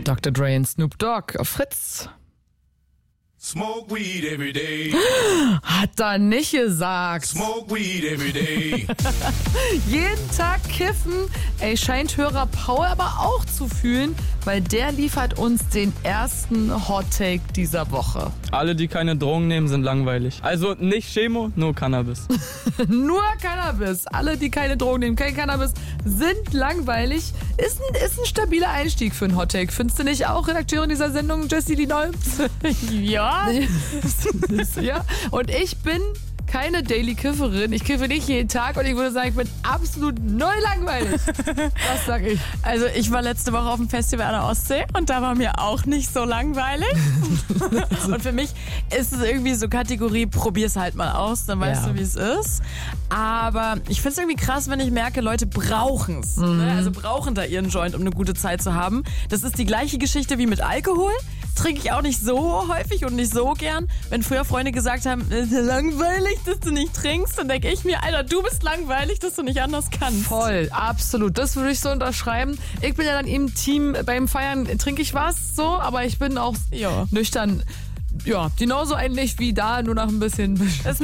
Dr. Dre und Snoop Dogg auf Fritz. Smoke weed every day. Hat er nicht gesagt. Smoke weed every day. Jeden Tag kiffen. Ey, scheint Hörer Paul aber auch zu fühlen, weil der liefert uns den ersten Hot Take dieser Woche. Alle, die keine Drogen nehmen, sind langweilig. Also nicht Chemo, nur Cannabis. Nur Cannabis. Alle, die keine Drogen nehmen, kein Cannabis, sind langweilig. Ist ein stabiler Einstieg für einen Hot Take. Findest du nicht auch, Redakteurin dieser Sendung, Jessie die Neu? Ja. Ja. Und ich bin keine Daily-Kifferin. Ich kiffe nicht jeden Tag und ich würde sagen, ich bin absolut neu langweilig. Das sag ich. Also ich war letzte Woche auf dem Festival an der Ostsee und da war mir auch nicht so langweilig. Und für mich ist es irgendwie so Kategorie, probier's halt mal aus, dann weißt du, wie es ist. Aber ich finde es irgendwie krass, wenn ich merke, Leute brauchen's. Ne? Also brauchen da ihren Joint, um eine gute Zeit zu haben. Das ist die gleiche Geschichte wie mit Alkohol. Trinke ich auch nicht so häufig und nicht so gern. Wenn früher Freunde gesagt haben, es ist langweilig, dass du nicht trinkst, dann denke ich mir, Alter, du bist langweilig, dass du nicht anders kannst. Voll, absolut. Das würde ich so unterschreiben. Ich bin ja dann im Team, beim Feiern trinke ich was, so, aber ich bin auch nüchtern. Ja, genauso eigentlich wie da, nur noch ein bisschen.